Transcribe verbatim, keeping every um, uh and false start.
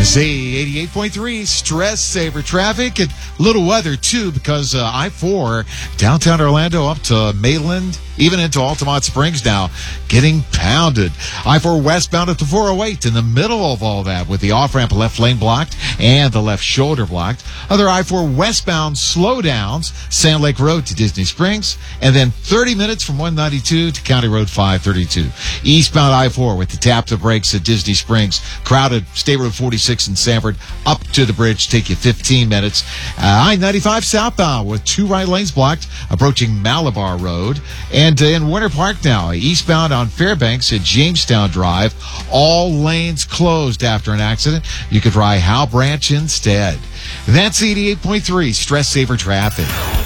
Say eighty-eight point three, stress saver traffic and little weather too, because uh, I four downtown Orlando up to Mainland, even into Altamont Springs now, getting pounded. I four westbound at the four oh eight in the middle of all that with the off-ramp left lane blocked and the left shoulder blocked. Other I four westbound slowdowns, Sand Lake Road to Disney Springs, and then thirty minutes from one ninety-two to County Road five thirty-two. Eastbound I four with the tap to brakes at Disney Springs, crowded State Road forty-six in Sanford up to the bridge, take you fifteen minutes. Uh, I ninety-five southbound with two right lanes blocked, approaching Malabar Road. And uh, in Winter Park now, eastbound on Fairbanks at Jamestown Drive, all lanes closed after an accident. You could try Hal Branch instead. That's eighty-eight point three, stress saver traffic.